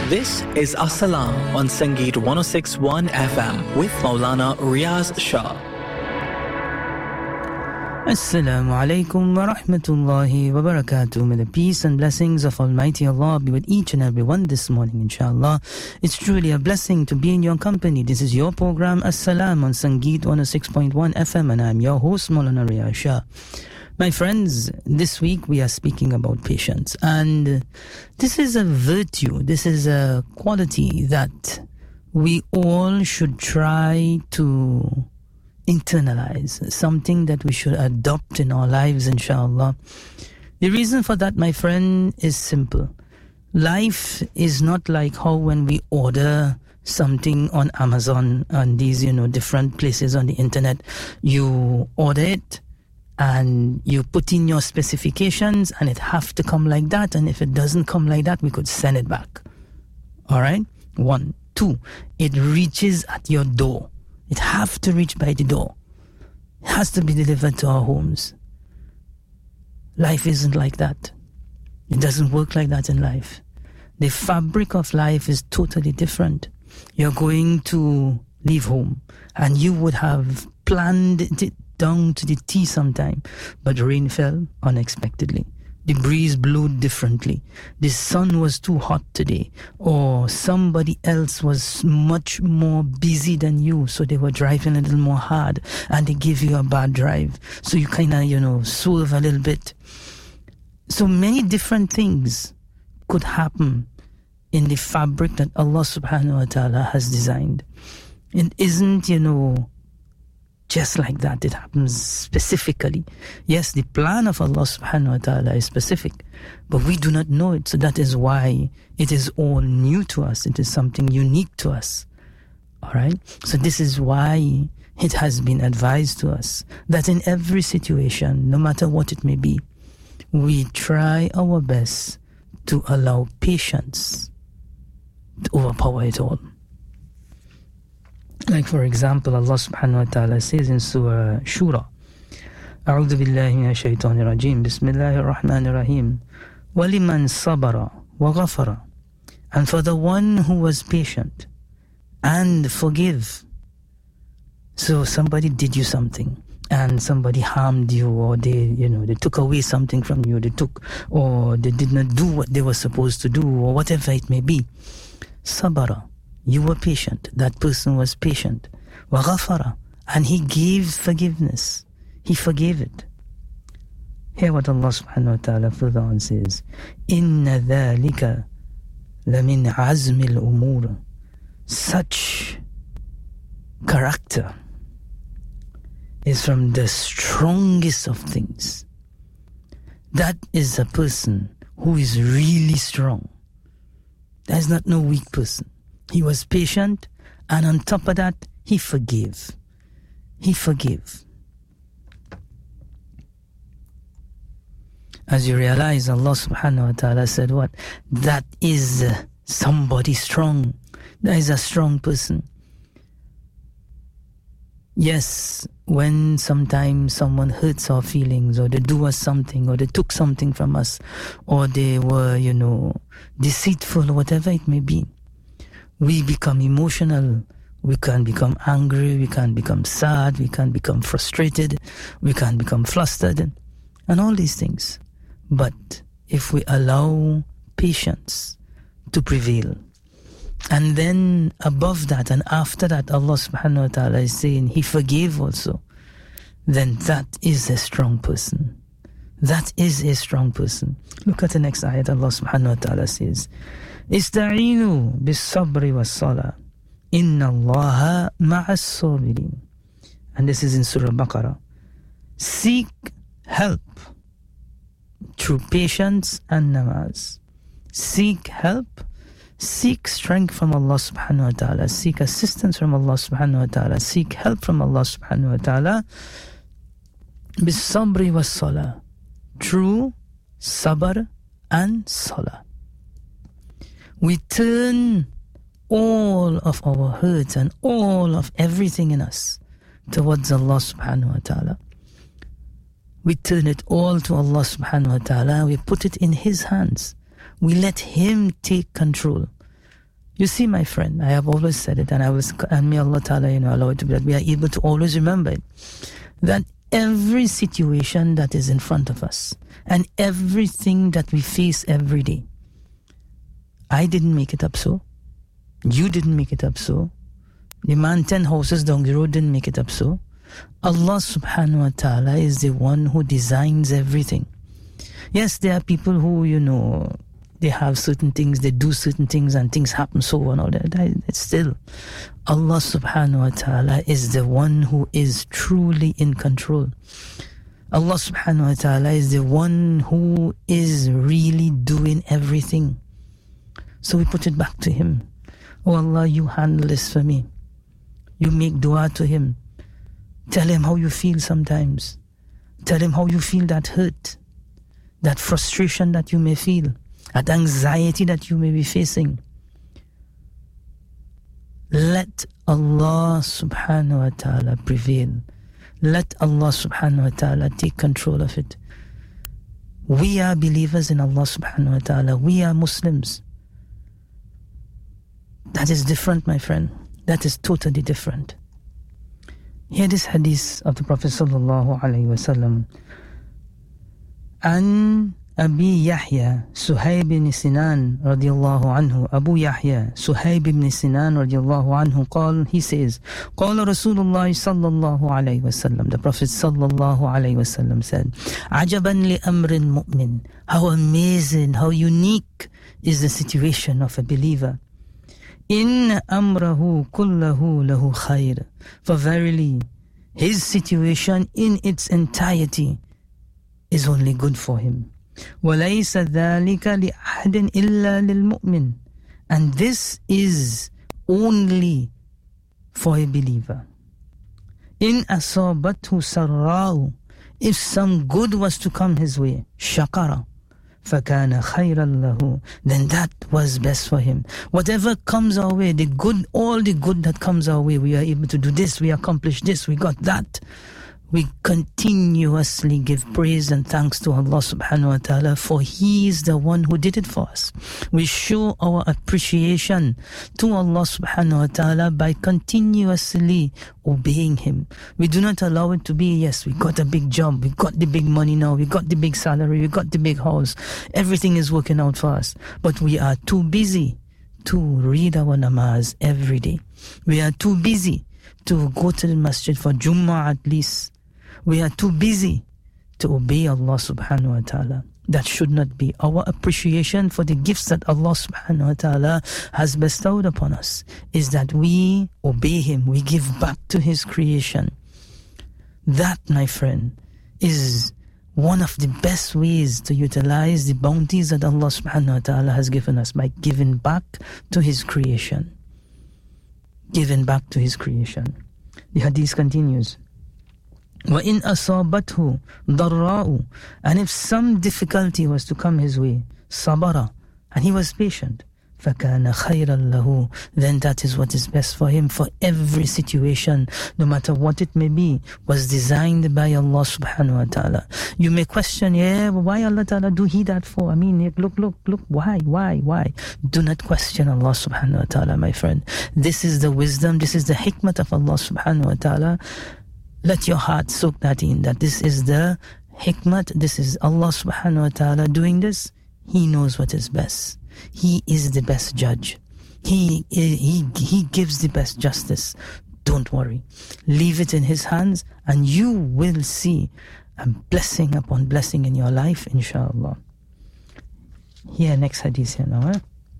This is As-Salam on Sangeet 106.1 FM with Maulana Riaz Shah. Assalamu alaikum wa rahmatullahi wa barakatuh. May the peace and blessings of Almighty Allah be with each and every one this morning, inshallah. It's truly a blessing to be in your company. This is your program As-Salam on Sangeet 106.1 FM, and I'm your host Maulana Riaz Shah. My friends, this week we are speaking about patience, and this is a virtue, this is a quality that we all should try to internalize, something that we should adopt in our lives, inshallah. The reason for that, my friend, is simple. Life is not like how when we order something on Amazon and these, different places on the internet, you order it, and you put in your specifications and it have to come like that, and if it doesn't come like that, we could send it back. All right? 1, 2, it reaches at your door. It have to reach by the door. It has to be delivered to our homes. Life isn't like that. It doesn't work like that in life. The fabric of life is totally different. You're going to leave home and you would have planned it down to the T sometime, but rain fell unexpectedly. The breeze blew differently. The sun was too hot today, or somebody else was much more busy than you, so they were driving a little more hard and they gave you a bad drive, so you kind of swerve a little bit. So many different things could happen in the fabric that Allah subhanahu wa ta'ala has designed. It isn't just like that. It happens specifically. Yes, the plan of Allah subhanahu wa ta'ala is specific, but we do not know it. So that is why it is all new to us. It is something unique to us. All right? So this is why it has been advised to us that in every situation, no matter what it may be, we try our best to allow patience to overpower it all. Like for example, Allah subhanahu wa ta'ala says in Surah Shura, أعوذ بالله من الشيطان الرجيم بسم الله الرحمن الرحيم وَلِمَنْ صَبَرَ وَغَفَرَ. And for the one who was patient and forgive. So somebody did you something and somebody harmed you, or they took away something from you, or they did not do what they were supposed to do, or whatever it may be. Sabara. You were patient. That person was patient. وَغَفَرَ. And he gave forgiveness. He forgave it. Hear what Allah subhanahu wa ta'ala further on says. إِنَّ ذَلِكَ لَمِنْ عَزْمِ الْأُمُورِ. Such character is from the strongest of things. That is a person who is really strong. That is not no weak person. He was patient, and on top of that, he forgave. He forgave. As you realize, Allah subhanahu wa ta'ala said what? That is somebody strong. That is a strong person. Yes, when sometimes someone hurts our feelings, or they do us something, or they took something from us, or they were, deceitful, or whatever it may be, we become emotional, we can become angry, we can become sad, we can become frustrated, we can become flustered, and all these things. But if we allow patience to prevail, and then above that and after that, Allah subhanahu wa ta'ala is saying He forgave also, then that is a strong person. That is a strong person. Look at the next ayat. Allah subhanahu wa ta'ala says, Ista'inu bis-sabri was-salah. Inna Allaha ma'as-sabirin. And this is in Surah Baqarah. Seek help through patience and namaz. Seek help. Seek strength from Allah subhanahu wa ta'ala. Seek assistance from Allah subhanahu wa ta'ala. Seek help from Allah subhanahu wa ta'ala. Bis-sabri was-salah. Through sabr and salah. We turn all of our hurts and all of everything in us towards Allah subhanahu wa ta'ala. We turn it all to Allah subhanahu wa ta'ala. We put it in His hands. We let Him take control. You see, my friend, I have always said it, and may Allah Ta'ala, allow it to be that we are able to always remember it, that every situation that is in front of us and everything that we face every day, I didn't make it up so. You didn't make it up so. The man 10 houses down the road didn't make it up so. Allah subhanahu wa ta'ala is the one who designs everything. Yes, there are people who, they have certain things, they do certain things, and things happen so and all that. It's still, Allah subhanahu wa ta'ala is the one who is truly in control. Allah subhanahu wa ta'ala is the one who is really doing everything. So we put it back to Him. Oh Allah, you handle this for me. You make dua to Him. Tell Him how you feel sometimes. Tell Him how you feel that hurt, that frustration that you may feel, that anxiety that you may be facing. Let Allah subhanahu wa ta'ala prevail. Let Allah subhanahu wa ta'ala take control of it. We are believers in Allah subhanahu wa ta'ala. We are Muslims. That is different, my friend. That is totally different. Hear this hadith of the Prophet sallallahu alaihi wasallam. An Abi Yahya Suhaib ibn Sinan radiyallahu anhu. Abu Yahya Suhaib ibn Sinan radiyallahu anhu he says, Qala Rasulullah sallallahu alayhi wasallam. The Prophet sallallahu alayhi wasallam said, Ajaban li amrin mu'min. How amazing, how unique is the situation of a believer. In amrahu kullahu lahu khair. For verily, his situation in its entirety is only good for him. وَلَيْسَ ذَلِكَ لِأَحَدٍ إِلَّا لِلْمُؤْمِنِ. And this is only for a believer. إِنْ أَصَابَتْهُ سَرَّاءُ. If some good was to come his way, شَكَرَ فَكَانَ خَيْرًا لَهُ. Then that was best for him. Whatever comes our way, the good, all the good that comes our way, we are able to do this, we accomplished this, we got that. We continuously give praise and thanks to Allah subhanahu wa ta'ala, for He is the one who did it for us. We show our appreciation to Allah subhanahu wa ta'ala by continuously obeying Him. We do not allow it to be, yes, we got a big job, we got the big money now, we got the big salary, we got the big house, everything is working out for us. But we are too busy to read our namaz every day. We are too busy to go to the masjid for Jummah at least. We are too busy to obey Allah subhanahu wa ta'ala. That should not be. Our appreciation for the gifts that Allah subhanahu wa ta'ala has bestowed upon us is that we obey Him, we give back to His creation. That, my friend, is one of the best ways to utilize the bounties that Allah subhanahu wa ta'ala has given us, by giving back to His creation. Giving back to His creation. The hadith continues. وَإِنْ أَصَابَتْهُ ضَرَّاءُ. And if some difficulty was to come his way, صَبَرَ. And he was patient. فَكَانَ خَيْرًا لَهُ. Then that is what is best for him. For every situation, no matter what it may be, was designed by Allah subhanahu wa ta'ala. You may question, why Allah ta'ala do He that for? I mean, look, why? Do not question Allah subhanahu wa ta'ala, my friend. This is the wisdom, this is the hikmah of Allah subhanahu wa ta'ala. Let your heart soak that in, that this is the hikmah, this is Allah subhanahu wa ta'ala doing this. He knows what is best. He is the best judge. He gives the best justice. Don't worry. Leave it in His hands and you will see a blessing upon blessing in your life, inshallah. Here, next hadith here now.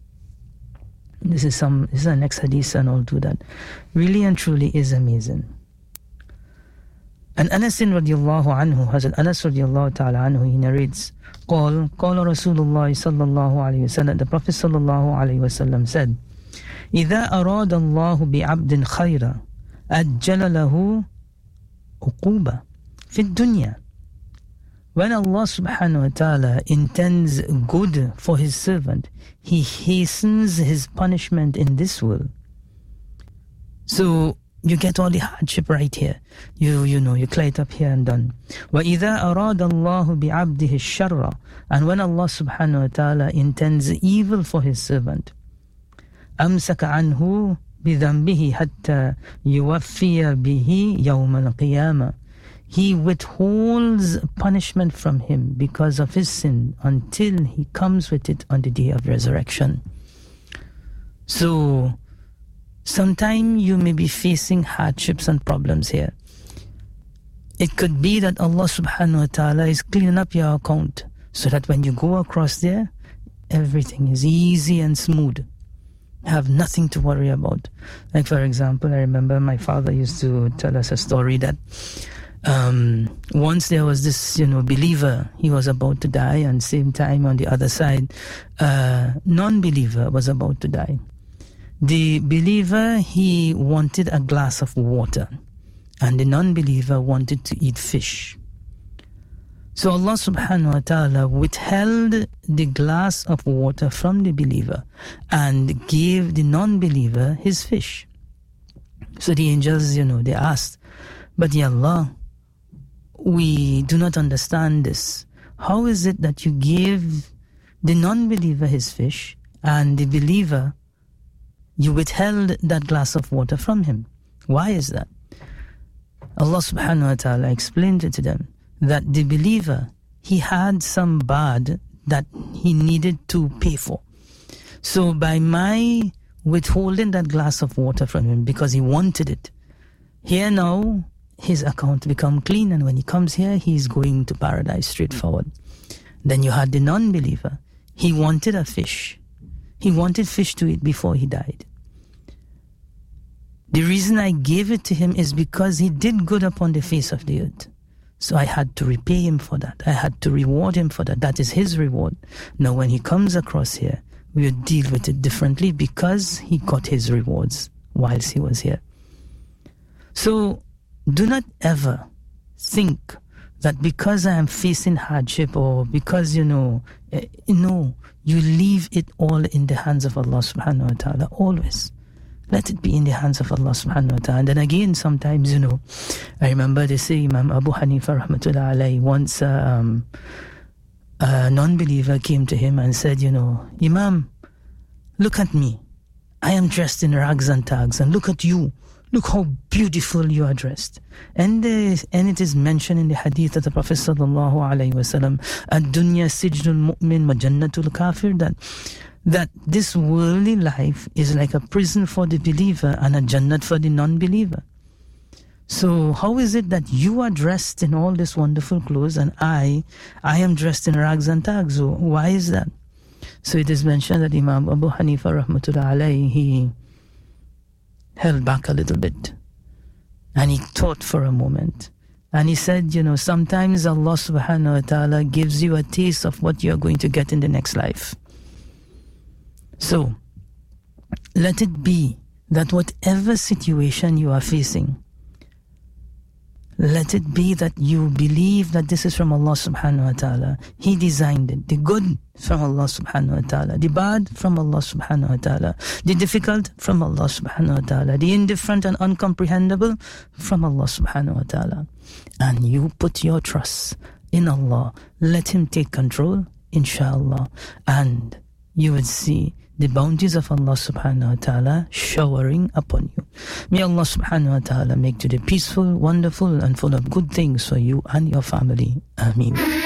This is the next hadith and all to that. Really and truly is amazing. And Anas radiallahu anhu, Hazrat Anas radiallahu ta'ala anhu, he narrates, قال رسول الله صلى الله عليه وسلم. The Prophet صلى الله عليه وسلم said, إذا أراد الله بعبد خيرا أجل له عقوبة في الدنيا. When Allah subhanahu wa ta'ala intends good for His servant, He hastens His punishment in this world. So you get all the hardship right here. You clear it up here and done. وَإِذَا أَرَادَ اللَّهُ بِعَبْدِهِ الشَّرَّ. And when Allah subhanahu wa ta'ala intends evil for His servant, أمسك عنه بذنبه حتى يوفي به يوم القيامة. He withholds punishment from him because of his sin until he comes with it on the day of resurrection. So, sometime you may be facing hardships and problems here. It could be that Allah subhanahu wa ta'ala is cleaning up your account so that when you go across there, everything is easy and smooth. Have nothing to worry about. Like for example, I remember my father used to tell us a story that once there was this, believer, he was about to die, and same time on the other side, non-believer was about to die. The believer, he wanted a glass of water, and the non-believer wanted to eat fish. So Allah subhanahu wa ta'ala withheld the glass of water from the believer and gave the non-believer his fish. So the angels, they asked, but Ya Allah, we do not understand this. How is it that you gave the non-believer his fish and the believer, you withheld that glass of water from him? Why is that? Allah subhanahu wa ta'ala explained it to them that the believer, he had some bad that he needed to pay for. So by my withholding that glass of water from him because he wanted it, here now his account become clean, and when he comes here, he's going to paradise straightforward. Then you had the non-believer. He wanted a fish. He wanted fish to eat before he died. The reason I gave it to him is because he did good upon the face of the earth. So I had to repay him for that. I had to reward him for that. That is his reward. Now when he comes across here, we will deal with it differently because he got his rewards whilst he was here. So do not ever think that because I am facing hardship or because, you leave it all in the hands of Allah subhanahu wa ta'ala. Always. Let it be in the hands of Allah subhanahu wa ta'ala. And then again, sometimes, I remember they say Imam Abu Hanifa rahmatullah alayhi, once a non-believer came to him and said, Imam, look at me. I am dressed in rags and tags, and look at you. Look how beautiful you are dressed. And it is mentioned in the hadith of the Prophet sallallahu alayhi wa sallam, ad-dunya sijnul mu'min wa jannatul kafir, that this worldly life is like a prison for the believer and a jannat for the non-believer. So how is it that you are dressed in all these wonderful clothes and I am dressed in rags and tags? So why is that? So it is mentioned that Imam Abu Hanifa rahmatullah alayhi, he held back a little bit and he thought for a moment. And he said, sometimes Allah subhanahu wa ta'ala gives you a taste of what you are going to get in the next life. So, let it be that whatever situation you are facing, let it be that you believe that this is from Allah subhanahu wa ta'ala. He designed it. The good from Allah subhanahu wa ta'ala. The bad from Allah subhanahu wa ta'ala. The difficult from Allah subhanahu wa ta'ala. The indifferent and uncomprehendable from Allah subhanahu wa ta'ala. And you put your trust in Allah. Let Him take control, inshallah. And you would see the bounties of Allah subhanahu wa ta'ala showering upon you. May Allah subhanahu wa ta'ala make today peaceful, wonderful and full of good things for you and your family. Ameen.